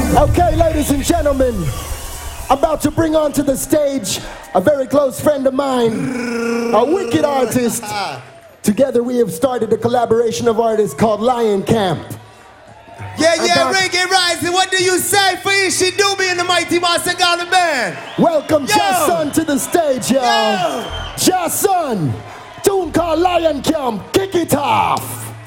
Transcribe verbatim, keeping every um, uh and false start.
Okay, ladies and gentlemen, about to bring onto the stage a very close friend of mine, a wicked artist. Together we have started a collaboration of artists called Lion Camp. Yeah, yeah, About... Reggae Rising, what do you say for Ishi Doobie and the Mighty Master Garden Band? Welcome Jason to the stage, y'all. Jason, tune called Lion Camp, kick it off.